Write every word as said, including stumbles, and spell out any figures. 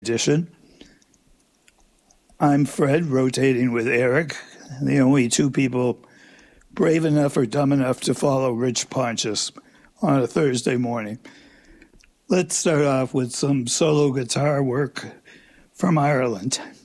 edition. I'm Fred, rotating with Eric, the only two people brave enough or dumb enough to follow Rich Pontius on a Thursday morning. Let's start off with some solo guitar work from Ireland.